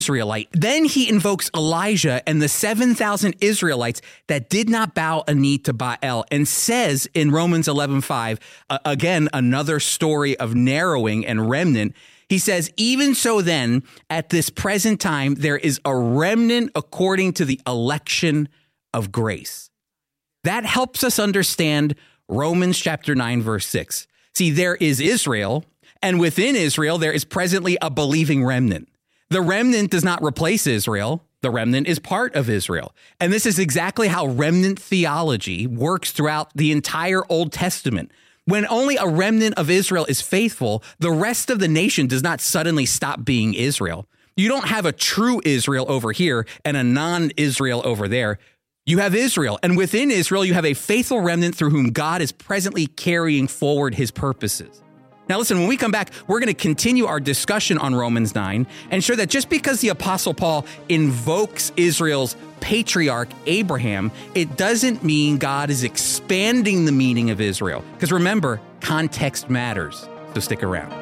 Israelite. Then he invokes Elijah and the 7,000 Israelites that did not bow a knee to Baal, and says in Romans 11:5, again, another story of narrowing and remnant. He says, even so then, at this present time, there is a remnant according to the election of grace. That helps us understand Romans chapter 9, verse 6. See, there is Israel, and within Israel, there is presently a believing remnant. The remnant does not replace Israel. The remnant is part of Israel. And this is exactly how remnant theology works throughout the entire Old Testament. When only a remnant of Israel is faithful, the rest of the nation does not suddenly stop being Israel. You don't have a true Israel over here and a non-Israel over there. You have Israel, and within Israel, you have a faithful remnant through whom God is presently carrying forward his purposes. Now, listen, when we come back, we're going to continue our discussion on Romans 9 and show that just because the Apostle Paul invokes Israel's patriarch Abraham, it doesn't mean God is expanding the meaning of Israel. Because remember, context matters. So stick around.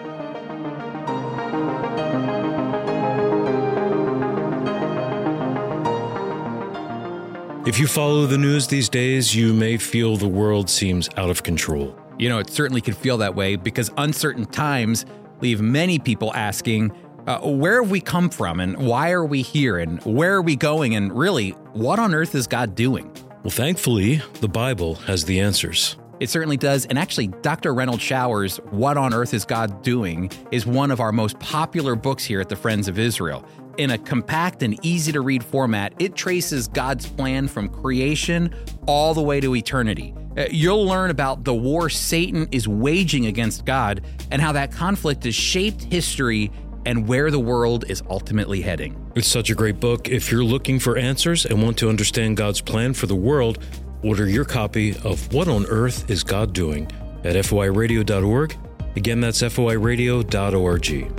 If you follow the news these days, you may feel the world seems out of control. You know, it certainly could feel that way because uncertain times leave many people asking, where have we come from and why are we here and where are we going and really, what on earth is God doing? Well, thankfully, the Bible has the answers. It certainly does. And actually, Dr. Reynold Shower's What on Earth is God Doing is one of our most popular books here at the Friends of Israel. In a compact and easy-to-read format, it traces God's plan from creation all the way to eternity. You'll learn about the war Satan is waging against God and how that conflict has shaped history and where the world is ultimately heading. It's such a great book. If you're looking for answers and want to understand God's plan for the world, order your copy of What on Earth is God Doing at foiradio.org. Again, that's foiradio.org.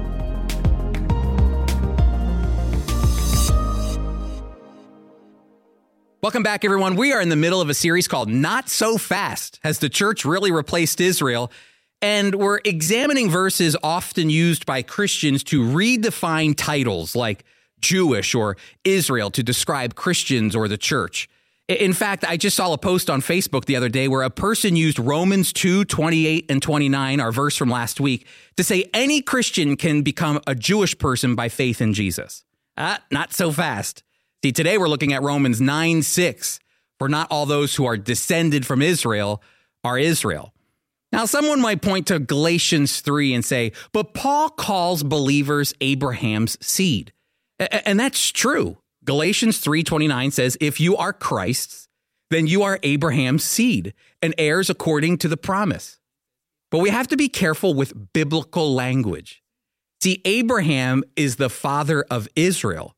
Welcome back, everyone. We are in the middle of a series called Not So Fast. Has the church really replaced Israel? And we're examining verses often used by Christians to redefine titles like Jewish or Israel to describe Christians or the church. In fact, I just saw a post on Facebook the other day where a person used Romans 2:28 and 29, our verse from last week, to say any Christian can become a Jewish person by faith in Jesus. Not so fast. See, today we're looking at Romans 9:6, for not all those who are descended from Israel are Israel. Now, someone might point to Galatians 3 and say, but Paul calls believers Abraham's seed. And that's true. Galatians 3:29 says, if you are Christ's, then you are Abraham's seed and heirs according to the promise. But we have to be careful with biblical language. See, Abraham is the father of Israel.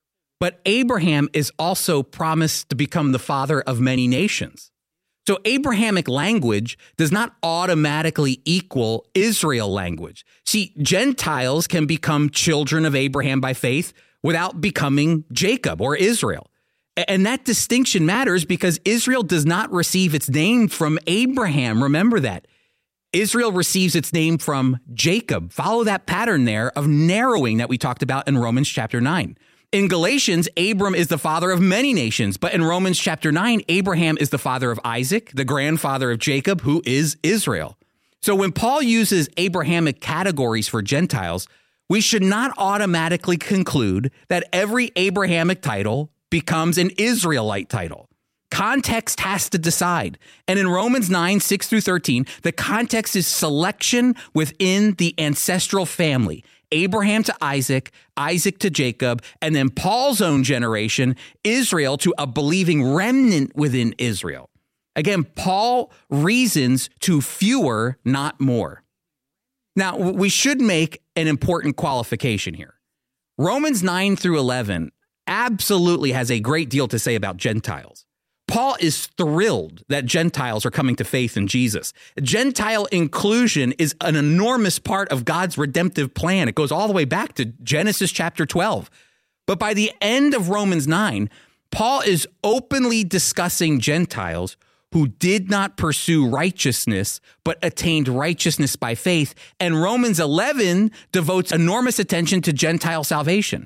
But Abraham is also promised to become the father of many nations. So Abrahamic language does not automatically equal Israel language. See, Gentiles can become children of Abraham by faith without becoming Jacob or Israel. And that distinction matters because Israel does not receive its name from Abraham. Remember that. Israel receives its name from Jacob. Follow that pattern there of narrowing that we talked about in Romans chapter 9. In Galatians, Abram is the father of many nations, but in Romans chapter 9, Abraham is the father of Isaac, the grandfather of Jacob, who is Israel. So when Paul uses Abrahamic categories for Gentiles, we should not automatically conclude that every Abrahamic title becomes an Israelite title. Context has to decide. And in Romans 9:6-13, the context is selection within the ancestral family. Abraham to Isaac, Isaac to Jacob, and then Paul's own generation, Israel, to a believing remnant within Israel. Again, Paul reasons to fewer, not more. Now, we should make an important qualification here. Romans 9-11 absolutely has a great deal to say about Gentiles. Paul is thrilled that Gentiles are coming to faith in Jesus. Gentile inclusion is an enormous part of God's redemptive plan. It goes all the way back to Genesis chapter 12. But by the end of Romans 9, Paul is openly discussing Gentiles who did not pursue righteousness, but attained righteousness by faith. And Romans 11 devotes enormous attention to Gentile salvation.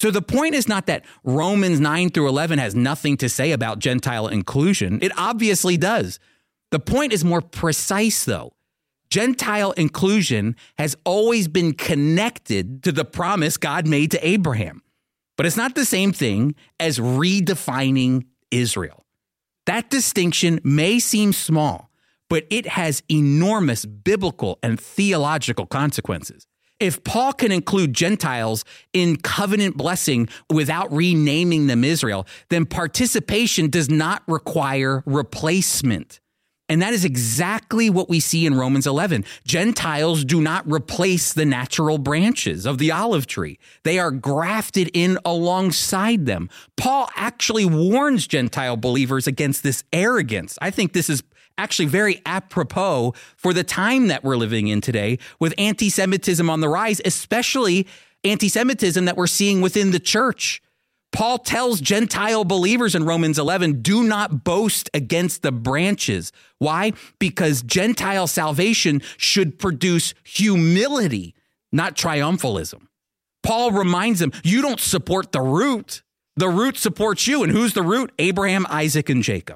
So the point is not that Romans 9 through 11 has nothing to say about Gentile inclusion. It obviously does. The point is more precise, though. Gentile inclusion has always been connected to the promise God made to Abraham. But it's not the same thing as redefining Israel. That distinction may seem small, but it has enormous biblical and theological consequences. If Paul can include Gentiles in covenant blessing without renaming them Israel, then participation does not require replacement. And that is exactly what we see in Romans 11. Gentiles do not replace the natural branches of the olive tree. They are grafted in alongside them. Paul actually warns Gentile believers against this arrogance. I think this is actually very apropos for the time that we're living in today with anti-Semitism on the rise, especially anti-Semitism that we're seeing within the church. Paul tells Gentile believers in Romans 11, do not boast against the branches. Why? Because Gentile salvation should produce humility, not triumphalism. Paul reminds them, you don't support the root. The root supports you. And who's the root? Abraham, Isaac, and Jacob.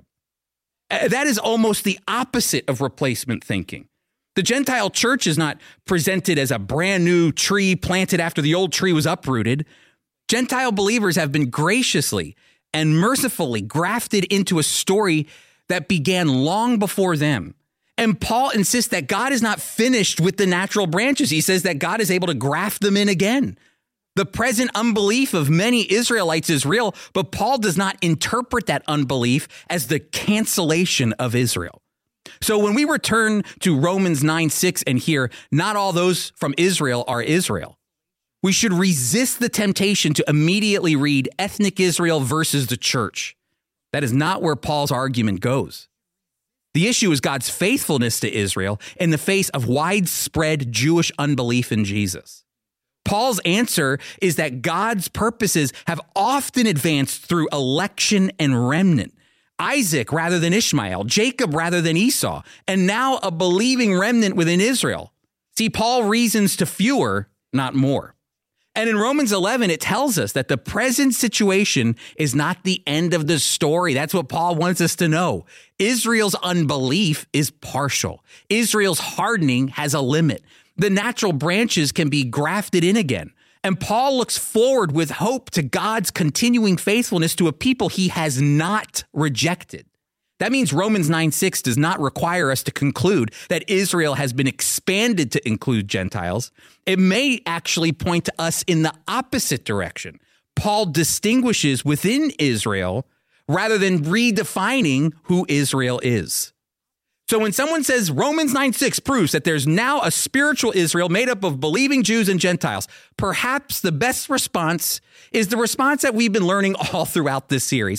That is almost the opposite of replacement thinking. The Gentile church is not presented as a brand new tree planted after the old tree was uprooted. Gentile believers have been graciously and mercifully grafted into a story that began long before them. And Paul insists that God is not finished with the natural branches. He says that God is able to graft them in again. The present unbelief of many Israelites is real, but Paul does not interpret that unbelief as the cancellation of Israel. So when we return to Romans 9:6 and hear, not all those from Israel are Israel, we should resist the temptation to immediately read ethnic Israel versus the church. That is not where Paul's argument goes. The issue is God's faithfulness to Israel in the face of widespread Jewish unbelief in Jesus. Paul's answer is that God's purposes have often advanced through election and remnant. Isaac rather than Ishmael, Jacob rather than Esau, and now a believing remnant within Israel. See, Paul reasons to fewer, not more. And in Romans 11, it tells us that the present situation is not the end of the story. That's what Paul wants us to know. Israel's unbelief is partial. Israel's hardening has a limit. The natural branches can be grafted in again. And Paul looks forward with hope to God's continuing faithfulness to a people he has not rejected. That means Romans 9:6 does not require us to conclude that Israel has been expanded to include Gentiles. It may actually point to us in the opposite direction. Paul distinguishes within Israel rather than redefining who Israel is. So when someone says Romans 9:6 proves that there's now a spiritual Israel made up of believing Jews and Gentiles, perhaps the best response is the response that we've been learning all throughout this series.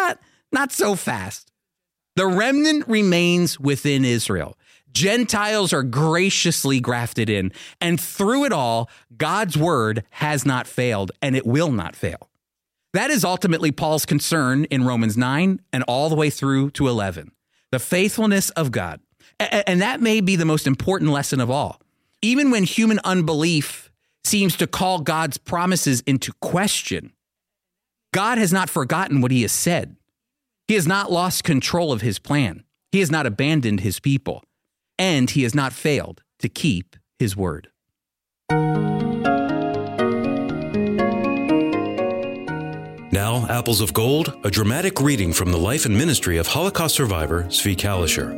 Not so fast. The remnant remains within Israel. Gentiles are graciously grafted in. And through it all, God's word has not failed, and it will not fail. That is ultimately Paul's concern in Romans 9 and all the way through to 11. The faithfulness of God. And that may be the most important lesson of all. Even when human unbelief seems to call God's promises into question, God has not forgotten what he has said. He has not lost control of his plan. He has not abandoned his people. And he has not failed to keep his word. Now, Apples of Gold, a dramatic reading from the life and ministry of Holocaust survivor Zvi Kalisher.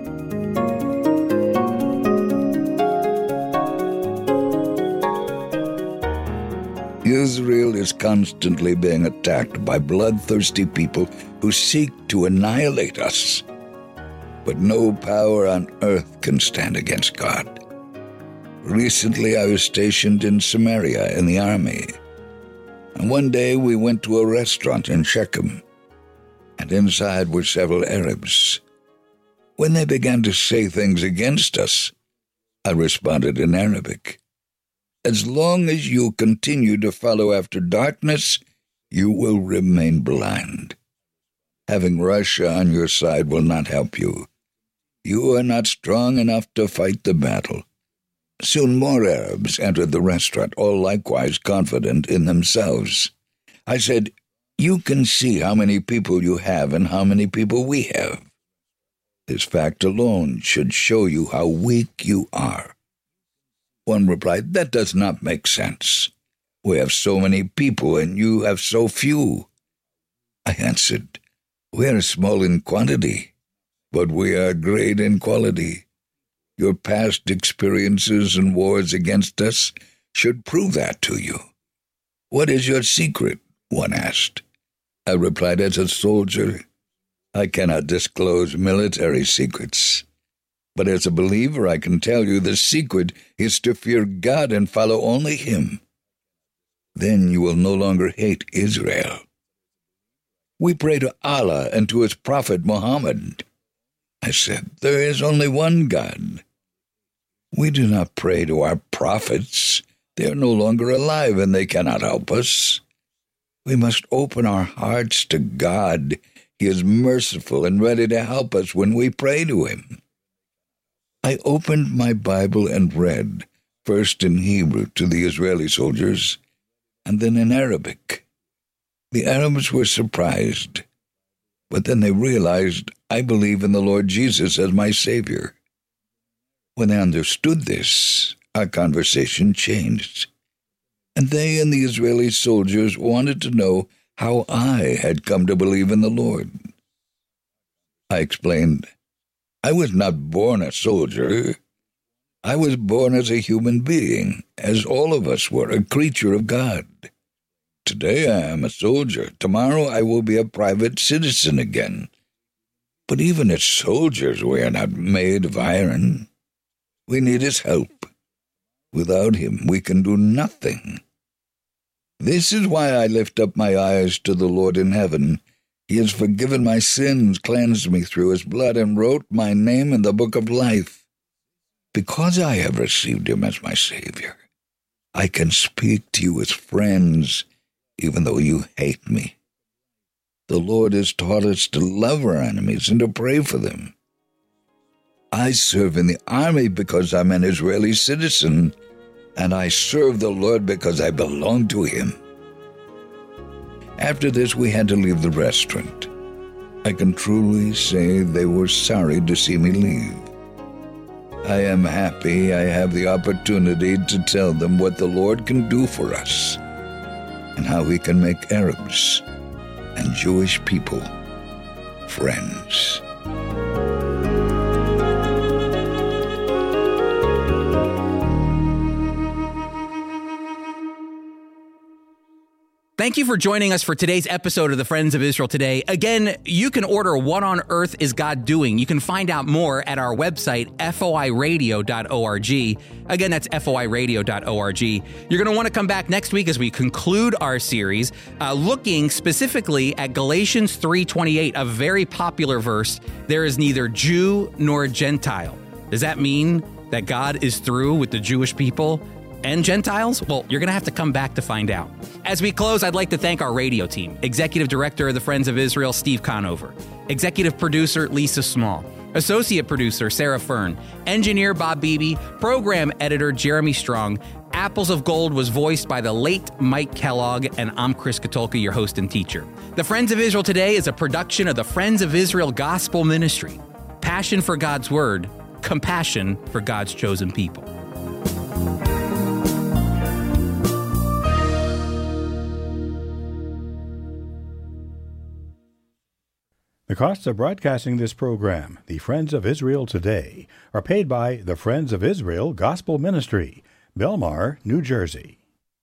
Israel is constantly being attacked by bloodthirsty people who seek to annihilate us. But no power on earth can stand against God. Recently, I was stationed in Samaria in the army. And one day we went to a restaurant in Shechem, and inside were several Arabs. When they began to say things against us, I responded in Arabic. As long as you continue to follow after darkness, you will remain blind. Having Russia on your side will not help you. You are not strong enough to fight the battle. Soon more Arabs entered the restaurant, all likewise confident in themselves. I said, "You can see how many people you have and how many people we have. This fact alone should show you how weak you are." One replied, "That does not make sense. We have so many people and you have so few." I answered, "We are small in quantity, but we are great in quality. Your past experiences and wars against us should prove that to you." "What is your secret?" one asked. I replied, "As a soldier, I cannot disclose military secrets. But as a believer, I can tell you the secret is to fear God and follow only Him. Then you will no longer hate Israel. We pray to Allah and to His prophet Muhammad." I said, "There is only one God." "We do not pray to our prophets. They are no longer alive and they cannot help us. We must open our hearts to God. He is merciful and ready to help us when we pray to Him." I opened my Bible and read, first in Hebrew to the Israeli soldiers, and then in Arabic. The Arabs were surprised, but then they realized I believe in the Lord Jesus as my Savior. When they understood this, our conversation changed, and they and the Israeli soldiers wanted to know how I had come to believe in the Lord. I explained, "I was not born a soldier. I was born as a human being, as all of us were, a creature of God. Today I am a soldier. Tomorrow I will be a private citizen again. But even as soldiers we are not made of iron. We need His help. Without Him we can do nothing. This is why I lift up my eyes to the Lord in heaven. He has forgiven my sins, cleansed me through His blood, and wrote my name in the book of life. Because I have received Him as my Savior, I can speak to you as friends, even though you hate me. The Lord has taught us to love our enemies and to pray for them. I serve in the army because I'm an Israeli citizen, and I serve the Lord because I belong to Him." After this, we had to leave the restaurant. I can truly say they were sorry to see me leave. I am happy I have the opportunity to tell them what the Lord can do for us and how He can make Arabs and Jewish people friends. Thank you for joining us for today's episode of the Friends of Israel Today. Again, you can order What on Earth is God Doing? You can find out more at our website, foiradio.org. Again, that's foiradio.org. You're going to want to come back next week as we conclude our series, looking specifically at Galatians 3:28, a very popular verse. There is neither Jew nor Gentile. Does that mean that God is through with the Jewish people and Gentiles? Well, you're going to have to come back to find out. As we close, I'd like to thank our radio team. Executive Director of the Friends of Israel, Steve Conover. Executive Producer, Lisa Small. Associate Producer, Sarah Fern. Engineer, Bob Beebe. Program Editor, Jeremy Strong. Apples of Gold was voiced by the late Mike Kellogg, and I'm Chris Katulka, your host and teacher. The Friends of Israel Today is a production of the Friends of Israel Gospel Ministry. Passion for God's Word, compassion for God's chosen people. The costs of broadcasting this program, The Friends of Israel Today, are paid by the Friends of Israel Gospel Ministry, Belmar, New Jersey.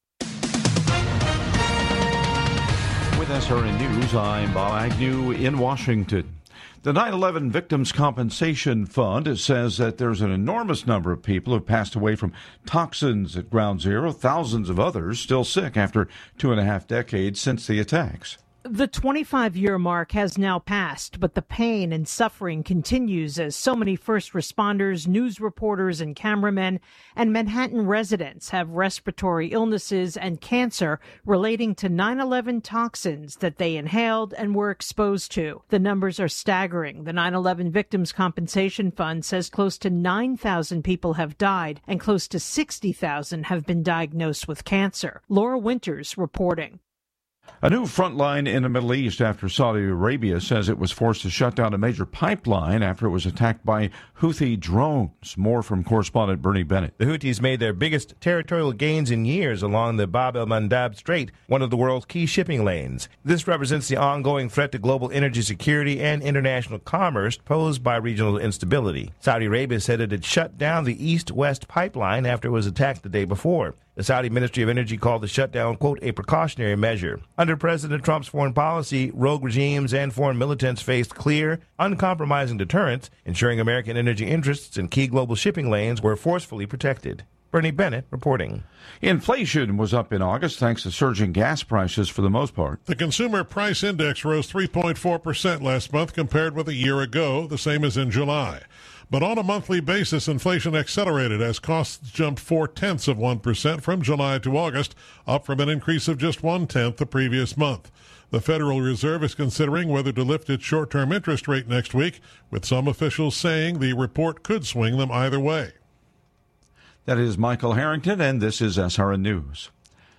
With SRN News, I'm Bob Agnew in Washington. The 9/11 Victims' Compensation Fund says that there's an enormous number of people who passed away from toxins at Ground Zero, thousands of others still sick after 2.5 decades since the attacks. The 25-year mark has now passed, but the pain and suffering continues as so many first responders, news reporters and cameramen, and Manhattan residents have respiratory illnesses and cancer relating to 9/11 toxins that they inhaled and were exposed to. The numbers are staggering. The 9/11 Victims' Compensation Fund says close to 9,000 people have died and close to 60,000 have been diagnosed with cancer. Laura Winters reporting. A new front line in the Middle East after Saudi Arabia says it was forced to shut down a major pipeline after it was attacked by Houthi drones. More from correspondent Bernie Bennett. The Houthis made their biggest territorial gains in years along the Bab el-Mandab Strait, one of the world's key shipping lanes. This represents the ongoing threat to global energy security and international commerce posed by regional instability. Saudi Arabia said it had shut down the east-west pipeline after it was attacked the day before. The Saudi Ministry of Energy called the shutdown, quote, a precautionary measure. Under President Trump's foreign policy, rogue regimes and foreign militants faced clear, uncompromising deterrence, ensuring American energy interests in key global shipping lanes were forcefully protected. Bernie Bennett reporting. Inflation was up in August thanks to surging gas prices for the most part. The Consumer Price Index rose 3.4% last month compared with a year ago, the same as in July. But on a monthly basis, inflation accelerated as costs jumped 0.4% from July to August, up from an increase of just 0.1% the previous month. The Federal Reserve is considering whether to lift its short-term interest rate next week, with some officials saying the report could swing them either way. That is Michael Harrington, and this is SRN News.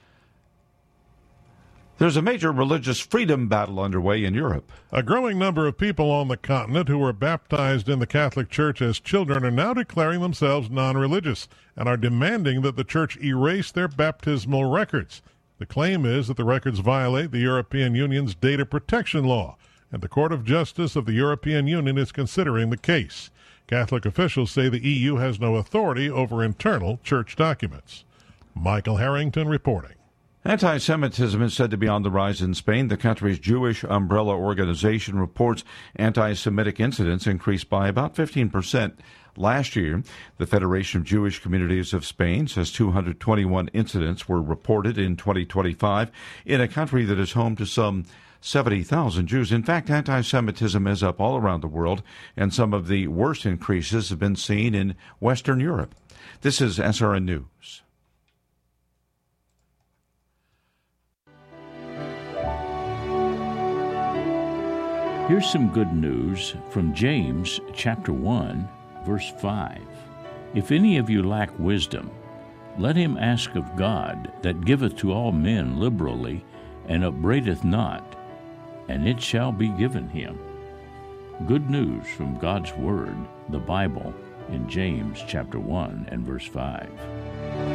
There's a major religious freedom battle underway in Europe. A growing number of people on the continent who were baptized in the Catholic Church as children are now declaring themselves non-religious and are demanding that the Church erase their baptismal records. The claim is that the records violate the European Union's data protection law, and the Court of Justice of the European Union is considering the case. Catholic officials say the EU has no authority over internal church documents. Michael Harrington reporting. Anti-Semitism is said to be on the rise in Spain. The country's Jewish umbrella organization reports anti-Semitic incidents increased by about 15% last year. The Federation of Jewish Communities of Spain says 221 incidents were reported in 2025 in a country that is home to some 70,000 Jews. In fact, anti-Semitism is up all around the world, and some of the worst increases have been seen in Western Europe. This is SRN News. Here's some good news from James chapter 1, verse 5. If any of you lack wisdom, let him ask of God, that giveth to all men liberally, and upbraideth not, and it shall be given him. Good news from God's Word, the Bible, in James chapter 1 and verse 5.